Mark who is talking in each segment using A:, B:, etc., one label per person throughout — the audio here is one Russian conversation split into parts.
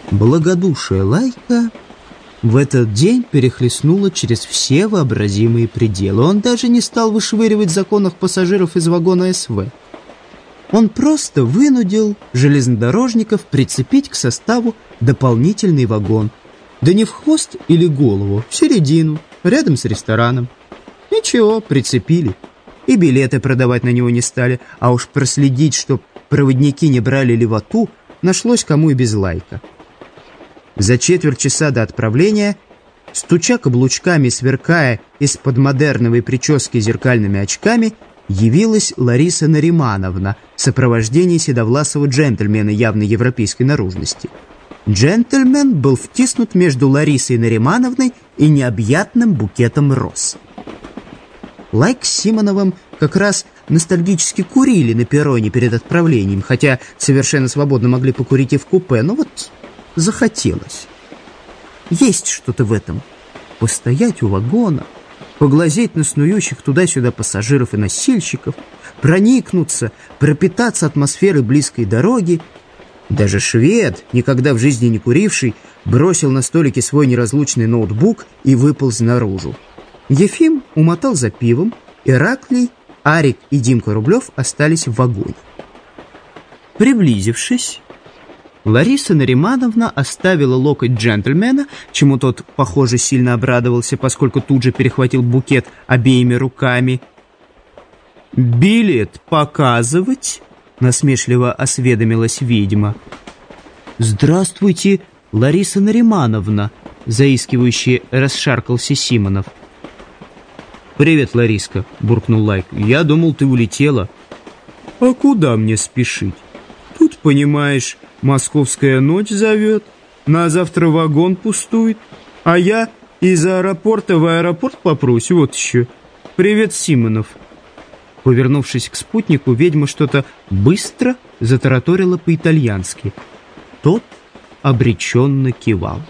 A: Благодушие Лайка в этот день перехлестнуло через все вообразимые пределы. Он даже не стал вышвыривать законных пассажиров из вагона СВ. Он просто вынудил железнодорожников прицепить к составу дополнительный вагон. Да не в хвост или голову, в середину, рядом с рестораном. Ничего, прицепили. И билеты продавать на него не стали, а уж проследить, чтоб проводники не брали левоту, нашлось кому и без Лайка. За четверть часа до отправления, стуча каблучками и сверкая из-под модерновой прически зеркальными очками, явилась Лариса Наримановна в сопровождении седовласого джентльмена явно европейской наружности. Джентльмен был втиснут между Ларисой Наримановной и необъятным букетом роз. Лайк с Симоновым как раз ностальгически курили на перроне перед отправлением, хотя совершенно свободно могли покурить и в купе, но вот захотелось. Есть что-то в этом. Постоять у вагона, поглазеть на снующих туда-сюда пассажиров и носильщиков, проникнуться, пропитаться атмосферой близкой дороги. Даже швед, никогда в жизни не куривший, бросил на столике свой неразлучный ноутбук и выполз наружу. Ефим умотал за пивом, Ираклий, Арик и Димка Рублев остались в вагоне. Приблизившись, Лариса Наримановна оставила локоть джентльмена, чему тот, похоже, сильно обрадовался, поскольку тут же перехватил букет обеими руками. «Билет показывать?» — насмешливо осведомилась ведьма. «Здравствуйте, Лариса Наримановна!» — заискивающе расшаркался Симонов. «Привет, Лариска!» — буркнул Лайк. «Я думал, ты улетела». «А куда мне спешить? Тут, понимаешь, московская ночь зовет, на завтра вагон пустует, а я из аэропорта в аэропорт попрусь, вот еще. Привет, Симонов!» Повернувшись к спутнику, ведьма что-то быстро затараторила по-итальянски. Тот обреченно кивал.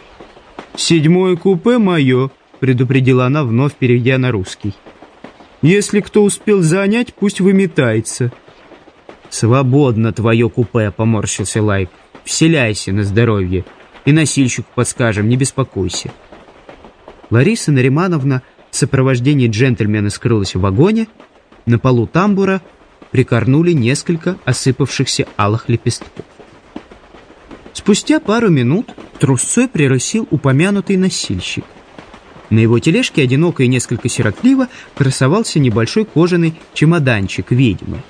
A: «7-е купе мое», — предупредила она, вновь перейдя на русский. «Если кто успел занять, пусть выметается». «Свободно твое купе», — поморщился Лайк. «Вселяйся на здоровье. И носильщику подскажем, не беспокойся». Лариса Наримановна в сопровождении джентльмена скрылась в вагоне. На полу тамбура прикорнули несколько осыпавшихся алых лепестков. Спустя пару минут трусцой прирысил упомянутый носильщик. На его тележке одиноко и несколько сиротливо красовался небольшой кожаный чемоданчик ведьмы.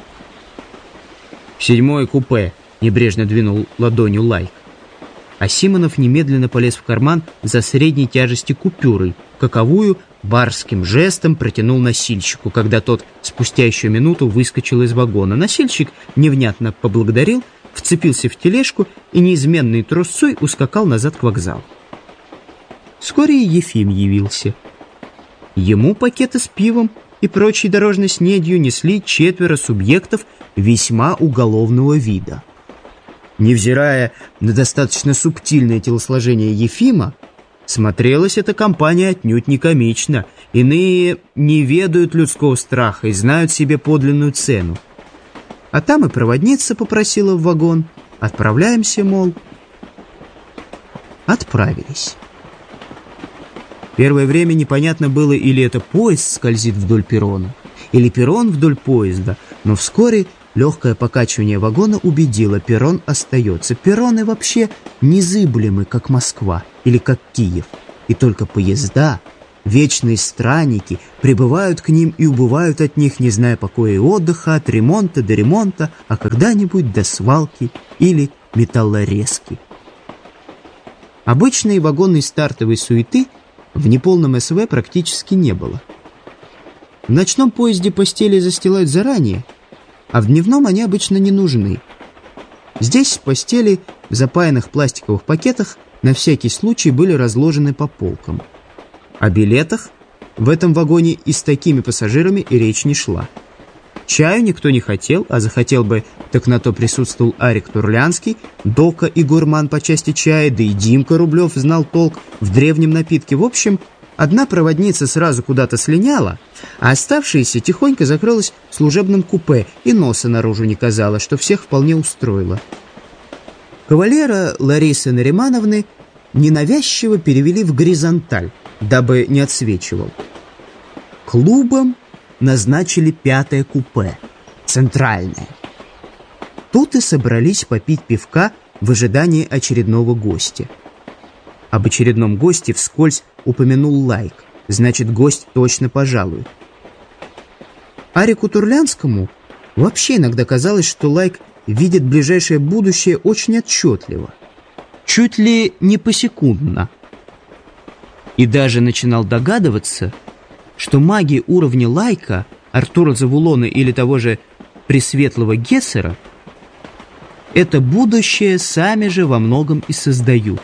A: «7-е купе», — небрежно двинул ладонью Лайк. А Симонов немедленно полез в карман за средней тяжести купюрой, каковую барским жестом протянул носильщику, когда тот спустя еще минуту выскочил из вагона. Носильщик невнятно поблагодарил, вцепился в тележку и неизменной трусцой ускакал назад к вокзалу. Вскоре и Ефим явился. Ему пакеты с пивом и прочей дорожной снедью несли 4 субъектов весьма уголовного вида. Невзирая на достаточно субтильное телосложение Ефима, смотрелась эта компания отнюдь не комично. Иные не ведают людского страха и знают себе подлинную цену. А там и проводница попросила в вагон. Отправляемся, мол. Отправились. Первое время непонятно было, или это поезд скользит вдоль перрона, или перрон вдоль поезда, но вскоре легкое покачивание вагона убедило, перрон остается. Перроны вообще незыблемы, как Москва или как Киев, и только поезда, вечные странники, прибывают к ним и убывают от них, не зная покоя и отдыха, от ремонта до ремонта, а когда-нибудь до свалки или металлорезки. Обычной вагонной стартовой суеты в неполном СВ практически не было. В ночном поезде постели застилают заранее, а в дневном они обычно не нужны. Здесь постели в запаянных пластиковых пакетах на всякий случай были разложены по полкам. О билетах в этом вагоне и с такими пассажирами и речь не шла. Чаю никто не хотел, а захотел бы, так на то присутствовал Арик Турлянский, Дока и гурман по части чая, да и Димка Рублев знал толк в древнем напитке. В общем, одна проводница сразу куда-то слиняла, а оставшаяся тихонько закрылась в служебном купе и носа наружу не казала, что всех вполне устроило. Кавалера Ларисы Наримановны ненавязчиво перевели в горизонталь, дабы не отсвечивал. Клубом назначили 5-е купе, центральное. Тут и собрались попить пивка в ожидании очередного гостя. Об очередном госте вскользь упомянул Лайк, значит, гость точно пожалует. Арику Турлянскому вообще иногда казалось, что Лайк видит ближайшее будущее очень отчетливо, чуть ли не посекундно. И даже начинал догадываться, что маги уровня Лайка, Артура Завулона или того же Пресветлого Гессера это будущее сами же во многом и создают.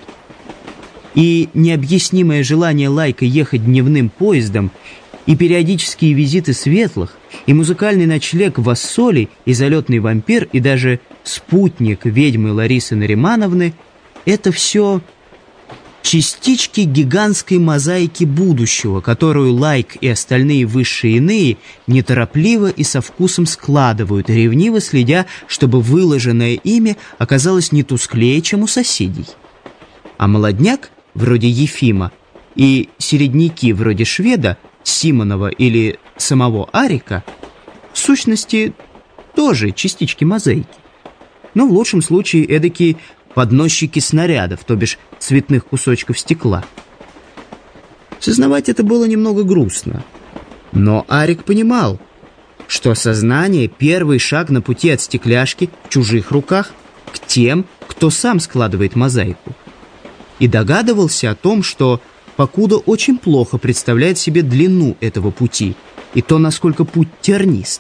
A: И необъяснимое желание Лайка ехать дневным поездом, и периодические визиты светлых, и музыкальный ночлег в Ассоле, и залетный вампир, и даже спутник ведьмы Ларисы Наримановны — это все частички гигантской мозаики будущего, которую Лайк и остальные высшие иные неторопливо и со вкусом складывают, ревниво следя, чтобы выложенное ими оказалось не тусклее, чем у соседей. А молодняк, вроде Ефима, и середняки, вроде Шведа, Симонова или самого Арика, в сущности, тоже частички мозаики. Но в лучшем случае эдакие подносчики снарядов, то бишь цветных кусочков стекла. Сознавать это было немного грустно. Но Арик понимал, что осознание — первый шаг на пути от стекляшки в чужих руках к тем, кто сам складывает мозаику. И догадывался о том, что покуда очень плохо представляет себе длину этого пути и то, насколько путь тернист.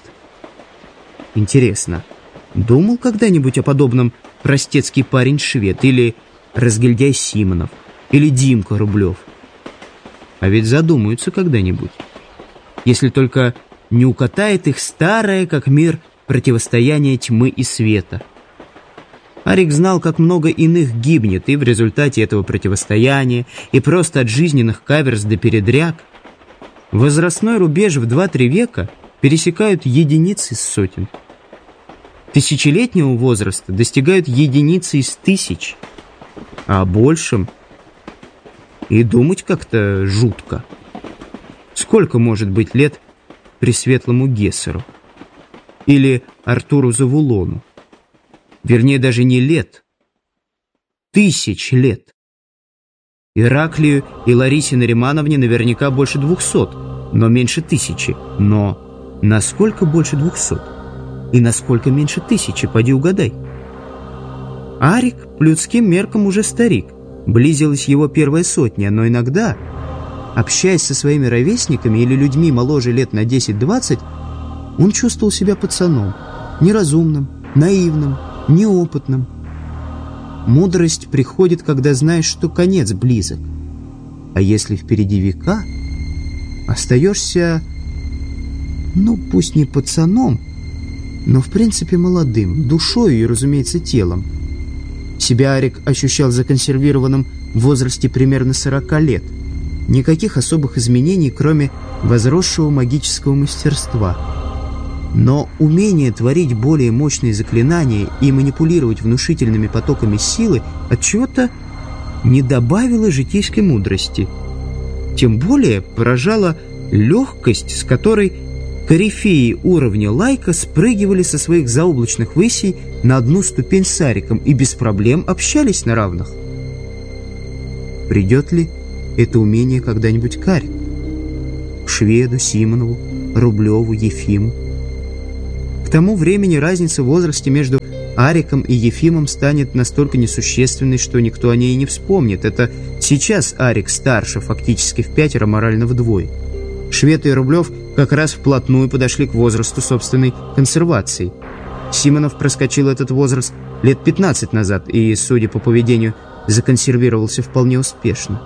A: Интересно, думал когда-нибудь о подобном простецкий парень-швед или разгильдяй Симонов или Димка Рублев? А ведь задумаются когда-нибудь, если только не укатает их старое, как мир, противостояние тьмы и света. Арик знал, как много иных гибнет и в результате этого противостояния, и просто от жизненных каверз до передряг. Возрастной рубеж в 2-3 века пересекают единицы из сотен. Тысячелетнего возраста достигают единицы из тысяч, а о большем и думать как-то жутко. Сколько может быть лет Пресветлому Гессеру или Артуру Завулону? Вернее, даже не лет, 1000 лет. Ираклию и Ларисе Наримановне наверняка больше 200, но меньше 1000. Но насколько больше 200? И насколько меньше 1000, поди угадай. Арик по людским меркам уже старик. Близилась его первая сотня, но иногда, общаясь со своими ровесниками или людьми моложе лет на 10-20, он чувствовал себя пацаном, неразумным, наивным, неопытным. Мудрость приходит, когда знаешь, что конец близок. А если впереди века, остаешься, ну, пусть не пацаном, но в принципе молодым, душою и, разумеется, телом. Себя Арик ощущал законсервированным в возрасте примерно 40 лет. Никаких особых изменений, кроме возросшего магического мастерства. Но умение творить более мощные заклинания и манипулировать внушительными потоками силы отчего-то не добавило житейской мудрости. Тем более поражала легкость, с которой корифеи уровня Лайка спрыгивали со своих заоблачных высей на одну ступень с Ариком и без проблем общались на равных. Придет ли это умение когда-нибудь к Арику? К Шведу, Симонову, Рублеву, Ефиму? К тому времени разница в возрасте между Ариком и Ефимом станет настолько несущественной, что никто о ней и не вспомнит. Это сейчас Арик старше, фактически в 5, морально вдвое. Швед и Рублев как раз вплотную подошли к возрасту собственной консервации. Симонов проскочил этот возраст лет 15 назад и, судя по поведению, законсервировался вполне успешно.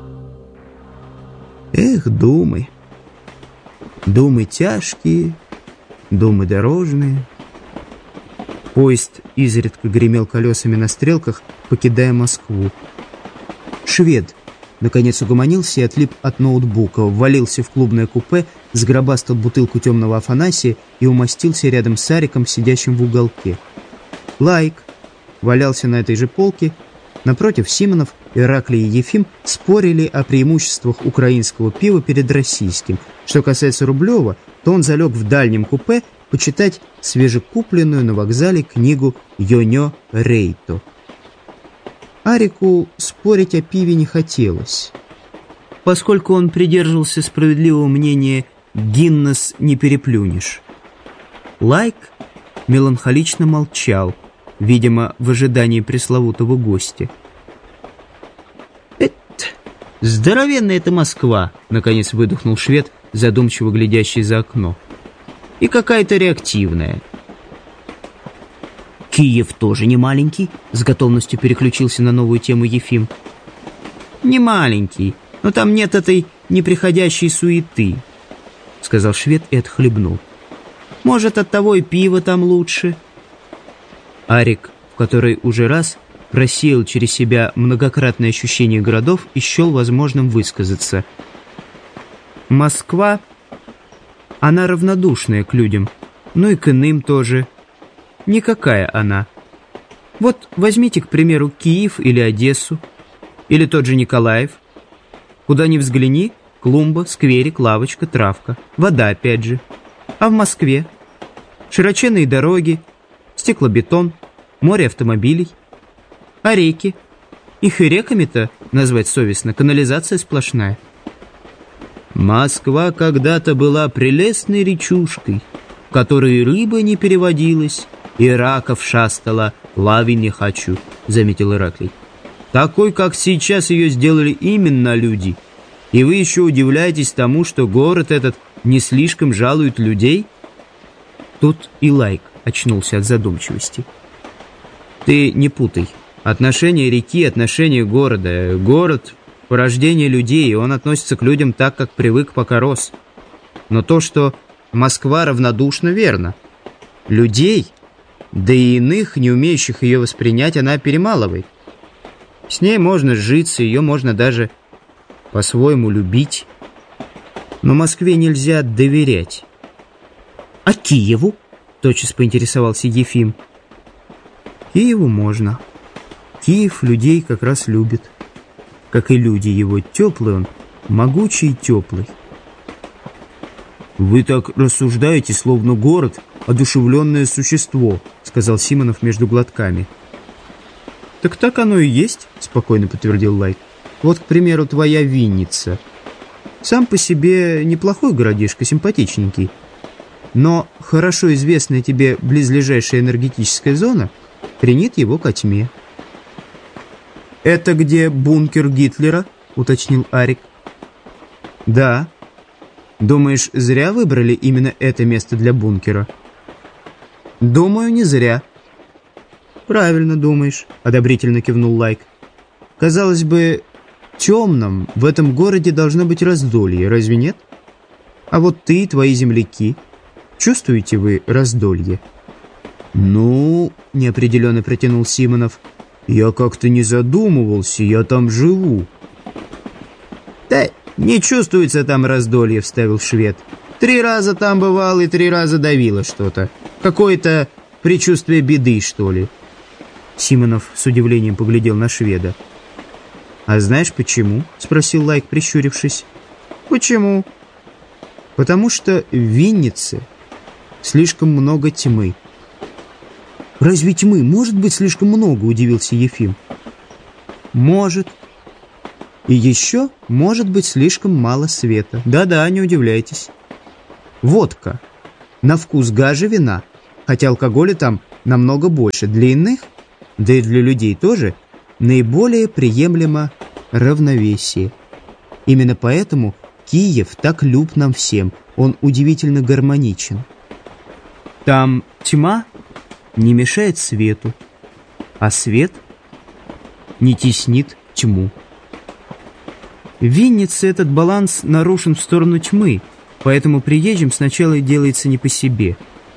A: Эх, думы. Думы тяжкие, думы дорожные. Поезд изредка гремел колесами на стрелках, покидая Москву. Швед наконец угомонился и отлип от ноутбука, ввалился в клубное купе, сгробастал бутылку темного Афанасия и умостился рядом с Ариком, сидящим в уголке. Лайк, валялся на этой же полке. Напротив, Симонов, Ираклий и Ефим спорили о преимуществах украинского пива перед российским. Что касается Рублева, то он залег в дальнем купе почитать свежекупленную на вокзале книгу Йоньо Рейто. Арику спорить о пиве не хотелось, поскольку он придерживался справедливого мнения «Гиннес не переплюнешь». Лайк меланхолично молчал, видимо, в ожидании пресловутого гостя. «Здоровенная это Москва!» — наконец выдохнул швед, задумчиво глядящий за окно. «И какая-то реактивная». «Киев тоже не маленький», — с готовностью переключился на новую тему Ефим. «Не маленький, но там нет этой неприходящей суеты», — сказал швед и отхлебнул. «Может, оттого и пиво там лучше». Арик, в который уже раз просеял через себя многократное ощущение городов и счел возможным высказаться. «Москва, она равнодушная к людям, ну и к иным тоже. Никакая она. Вот возьмите, к примеру, Киев или Одессу, или тот же Николаев. Куда ни взгляни, клумба, скверик, лавочка, травка, вода опять же. А в Москве широченные дороги, стеклобетон, море автомобилей. А реки? Их и реками-то назвать совестно, канализация сплошная». «Москва когда-то была прелестной речушкой, в которой рыба не переводилась, и раков шастала, лави не хочу», — заметил Ираклий. «Такой, как сейчас, ее сделали именно люди. И вы еще удивляетесь тому, что город этот не слишком жалует людей?» Тут и Лайк очнулся от задумчивости. «Ты не путай. Отношение реки, отношение города. Город — порождение людей, и он относится к людям так, как привык, пока рос. Но то, что Москва равнодушна, верно. Людей, да и иных, не умеющих ее воспринять, она перемалывает. С ней можно сжиться, ее можно даже по-своему любить. Но Москве нельзя доверять». «А Киеву?» — тотчас поинтересовался Ефим. «Киеву можно. Киев людей как раз любит. Как и люди его. Теплый он, могучий и теплый». «Вы так рассуждаете, словно город — одушевленное существо», — сказал Симонов между глотками. Так оно и есть», — спокойно подтвердил Лайк. «Вот, к примеру, твоя Винница. Сам по себе неплохой городишко, симпатичненький. Но хорошо известная тебе близлежащая энергетическая зона кренит его ко тьме». «Это где бункер Гитлера?» — уточнил Арик. «Да. Думаешь, зря выбрали именно это место для бункера?» «Думаю, не зря». «Правильно думаешь», — одобрительно кивнул Лайк. «Казалось бы, темном в этом городе должно быть раздолье, разве нет? А вот ты и твои земляки, чувствуете вы раздолье?» «Ну, — неопределенно протянул Симонов, — я как-то не задумывался, я там живу». «Да не чувствуется там раздолье», — вставил швед. 3 раза там бывал и 3 раза давило что-то. Какое-то предчувствие беды, что ли». Симонов с удивлением поглядел на шведа. «А знаешь почему?» — спросил Лайк, прищурившись. «Почему?» «Потому что в Виннице слишком много тьмы». «Разве тьмы может быть слишком много?» — удивился Ефим. «Может. И еще может быть слишком мало света. Да-да, не удивляйтесь. Водка. На вкус гаже вина, хотя алкоголя там намного больше. Для иных, да и для людей тоже, наиболее приемлемо равновесие. Именно поэтому Киев так люб нам всем. Он удивительно гармоничен. Там тьма не мешает свету, а свет не теснит тьму. В Виннице этот баланс нарушен в сторону тьмы, поэтому приезжим сначала делается не по себе».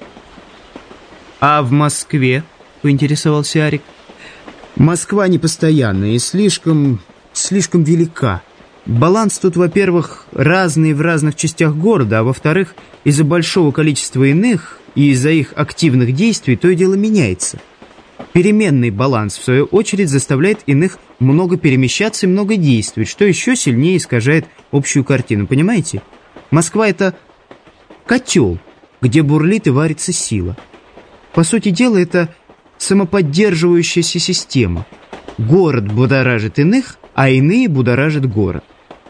A: «А в Москве?» — поинтересовался Арик. «Москва непостоянная и слишком велика. Баланс тут, во-первых, разный в разных частях города, а во-вторых, из-за большого количества иных и из-за их активных действий то и дело меняется. Переменный баланс, в свою очередь, заставляет иных много перемещаться и много действовать, что еще сильнее искажает общую картину. Понимаете? Москва — это котел, где бурлит и варится сила. По сути дела, это самоподдерживающаяся система. Город будоражит иных, а иные будоражат город.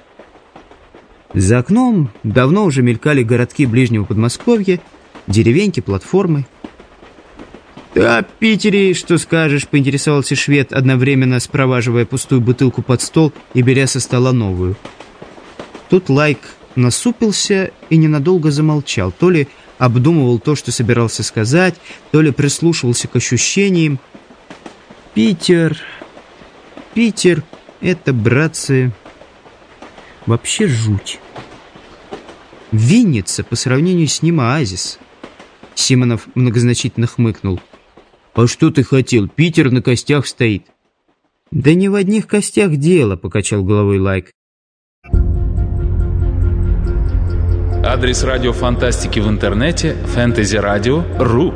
A: За окном давно уже мелькали городки ближнего Подмосковья, деревеньки, платформы. «Ты о Питере что скажешь?» — поинтересовался швед, одновременно спроваживая пустую бутылку под стол и беря со стола новую. Тут Лайк насупился и ненадолго замолчал, то ли обдумывал то, что собирался сказать, то ли прислушивался к ощущениям. Питер, это, братцы, вообще жуть. Винница по сравнению с ним оазис. Симонов многозначительно хмыкнул. «А что ты хотел? Питер на костях стоит». «Да не в одних костях дело», — покачал головой Лайк.
B: Адрес радио фантастики в интернете — fantasyradio.ru.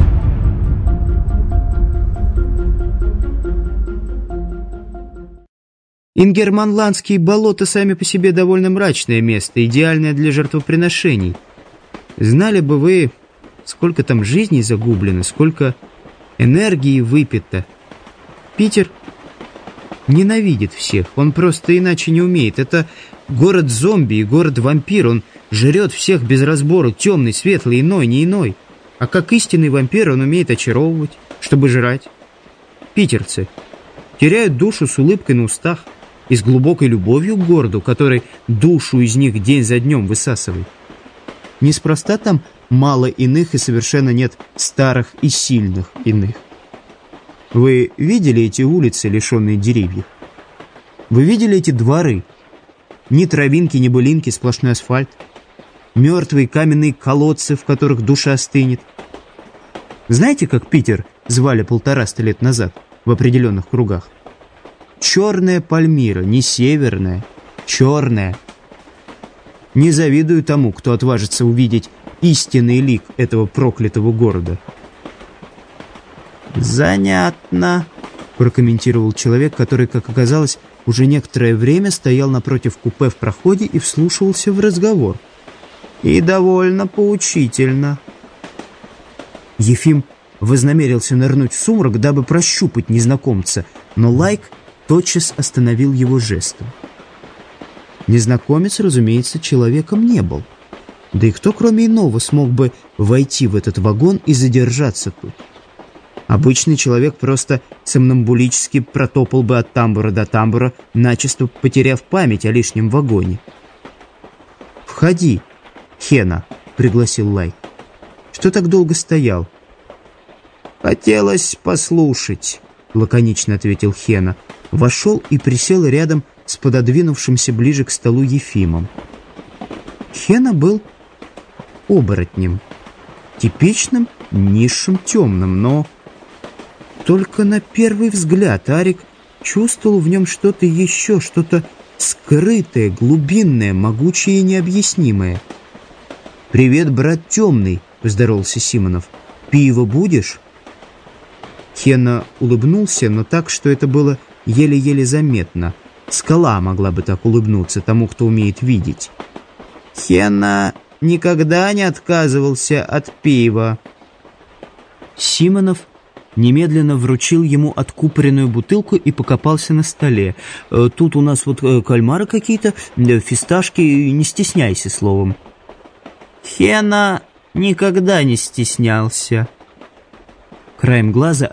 A: Ингерманландские болота сами по себе довольно мрачное место, идеальное для жертвоприношений. Знали бы вы, сколько там жизней загублено, сколько энергии выпито. Питер ненавидит всех, он просто иначе не умеет. Это город-зомби и город-вампир, он жрет всех без разбору, темный, светлый, иной, не иной. А как истинный вампир он умеет очаровывать, чтобы жрать. Питерцы теряют душу с улыбкой на устах и с глубокой любовью к городу, который душу из них день за днем высасывает. Неспроста там мало иных и совершенно нет старых и сильных иных. Вы видели эти улицы, лишенные деревьев? Вы видели эти дворы? Ни травинки, ни былинки, сплошной асфальт. Мертвые каменные колодцы, в которых душа стынет. Знаете, как Питер звали 150 лет назад в определенных кругах? Черная Пальмира, не северная, черная. Не завидую тому, кто отважится увидеть истинный лик этого проклятого города. «Занятно», — прокомментировал человек, который, как оказалось, уже некоторое время стоял напротив купе в проходе и вслушивался в разговор. «И довольно поучительно». Ефим вознамерился нырнуть в сумрак, дабы прощупать незнакомца, но Лайк тотчас остановил его жестом. Незнакомец, разумеется, человеком не был. Да и кто, кроме иного, смог бы войти в этот вагон и задержаться тут? Обычный человек просто сомнамбулически протопал бы от тамбура до тамбура, начисто потеряв память о лишнем вагоне. «Входи, Хена», — пригласил Лайк. «Что так долго стоял?» «Хотелось послушать», — лаконично ответил Хена. Вошел и присел рядом с пододвинувшимся ближе к столу Ефимом. Хена был оборотнем, типичным низшим темным, но только на первый взгляд Арик чувствовал в нем что-то еще, что-то скрытое, глубинное, могучее и необъяснимое. «Привет, брат темный», — поздоровался Симонов. «Пиво будешь?» Хена улыбнулся, но так, что это было еле-еле заметно. Скала могла бы так улыбнуться тому, кто умеет видеть. Хена никогда не отказывался от пива. Симонов немедленно вручил ему откупоренную бутылку и покопался на столе. «Тут у нас вот кальмары какие-то, фисташки, не стесняйся словом». Хена никогда не стеснялся. Краем глаза